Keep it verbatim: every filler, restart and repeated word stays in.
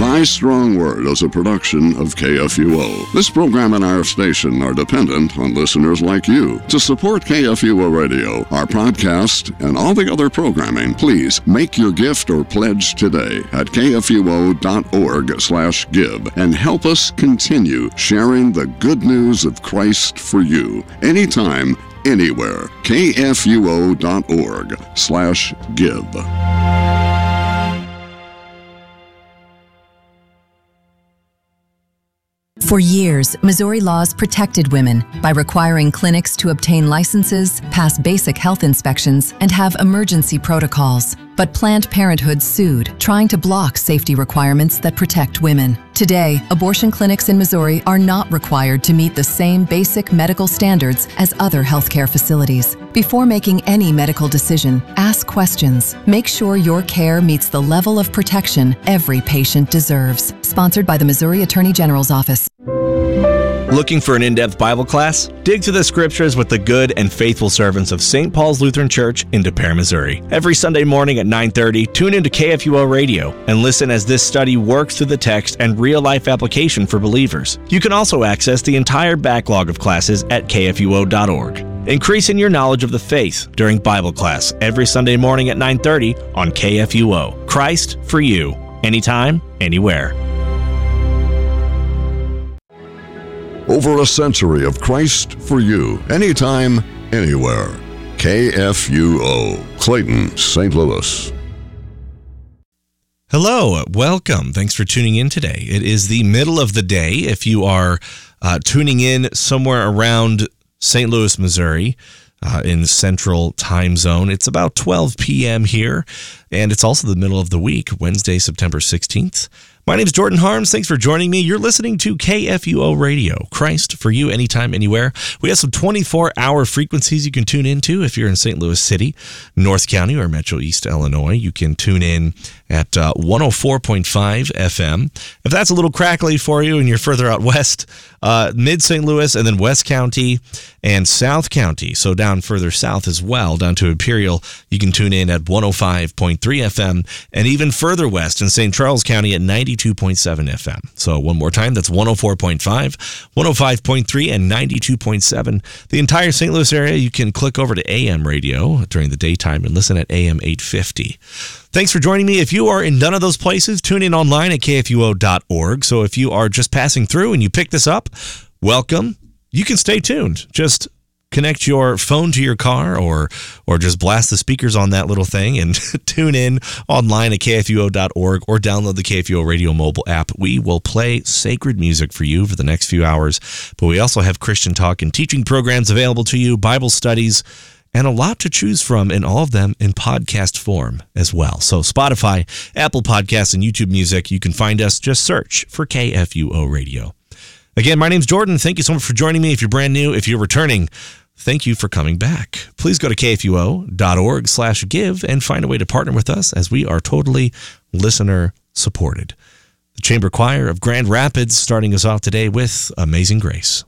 Thy Strong Word is a production of K F U O. This program and our station are dependent on listeners like you. To support K F U O Radio, our podcast, and all the other programming, please make your gift or pledge today at kfuo.org slash give and help us continue sharing the good news of Christ for you. Anytime, anywhere. kfuo.org slash give. For years, Missouri laws protected women by requiring clinics to obtain licenses, pass basic health inspections, and have emergency protocols. But Planned Parenthood sued, trying to block safety requirements that protect women. Today, abortion clinics in Missouri are not required to meet the same basic medical standards as other healthcare facilities. Before making any medical decision, ask questions. Make sure your care meets the level of protection every patient deserves. Sponsored by the Missouri Attorney General's Office. Looking for an in-depth Bible class? Dig through the scriptures with the good and faithful servants of Saint Paul's Lutheran Church in De Pere, Missouri. Every Sunday morning at nine thirty, tune into K F U O Radio and listen as this study works through the text and real-life application for believers. You can also access the entire backlog of classes at k f u o dot org. Increasing your knowledge of the faith during Bible class every Sunday morning at nine thirty on K F U O. Christ for you, anytime, anywhere. Over a century of Christ for you, anytime, anywhere. K F U O, Clayton, Saint Louis. Hello, welcome. Thanks for tuning in today. It is the middle of the day. If you are uh, tuning in somewhere around Saint Louis, Missouri, uh, in Central Time Zone, it's about twelve p.m. here, and it's also the middle of the week, Wednesday, September sixteenth. My name is Jordan Harms. Thanks for joining me. You're listening to K F U O Radio, Christ for you, anytime, anywhere. We have some twenty-four hour frequencies you can tune into if you're in Saint Louis City, North County, or Metro East Illinois. You can tune in at uh, one oh four point five F M. If that's a little crackly for you and you're further out west, uh, mid-Saint Louis and then West County and South County, so down further south as well, down to Imperial, you can tune in at one oh five point three F M, and even further west in Saint Charles County at ninety-two point seven F M. So one more time, that's one oh four point five, one oh five point three, and ninety-two point seven. The entire Saint Louis area, you can click over to A M radio during the daytime and listen at A M eight fifty. Thanks for joining me. If you are in none of those places, tune in online at k f u o dot org. So if you are just passing through and you pick this up, welcome. You can stay tuned. Just connect your phone to your car or or just blast the speakers on that little thing and tune in online at k f u o dot org or download the K F U O Radio mobile app. We will play sacred music for you for the next few hours, but we also have Christian talk and teaching programs available to you, Bible studies, and a lot to choose from, and all of them in podcast form as well. So Spotify, Apple Podcasts, and YouTube Music, you can find us. Just search for K F U O Radio. Again, my name's Jordan. Thank you so much for joining me. If you're brand new, if you're returning, thank you for coming back. Please go to k f u o dot org slash give and find a way to partner with us, as we are totally listener supported. The Chamber Choir of Grand Rapids starting us off today with Amazing Grace.